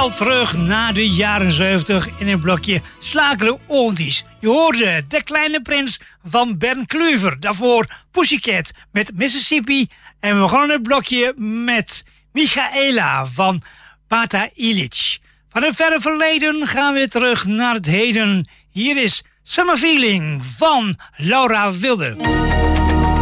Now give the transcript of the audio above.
helemaal terug naar de jaren 70 in een blokje slagere oldies. Je hoorde De Kleine Prins van Bernd Kluver. Daarvoor Pussycat met Mississippi. En we begonnen het blokje met Michaela van Pata Illich. Van het verre verleden gaan we terug naar het heden. Hier is Summer Feeling van Laura Wilde.